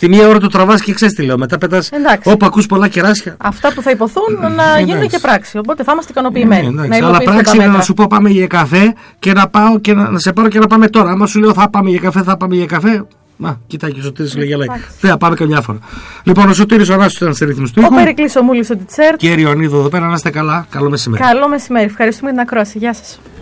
Στη μία ώρα το τραβάς και ξέρεις τι λέω. Μετά πετάς. Όπου ακούς πολλά κεράσια. Αυτά που θα υποθούν να γίνουν και πράξη. Οπότε θα είμαστε ικανοποιημένοι. Αλλά πράξη είναι να σου πω πάμε για καφέ και να πάω και να σε πάρω και να πάμε τώρα. Άμα σου λέω θα πάμε για καφέ. Μα, κοιτάει και ο Σωτήρης λέγει αλλά. Θα πάμε καμιά φορά. Λοιπόν, ο Σωτήρης ο Ράσος ήταν στη ρύθμιση του ήχου. Ο Περικλής ο Μούλης ο Τιτσέρ. Και Ιωαννίδου εδώ πέρα, να είστε καλά. Καλό μεσημέρι. Καλό μεσημέρι. Ευχαριστούμε την ακρόαση. Γεια σας.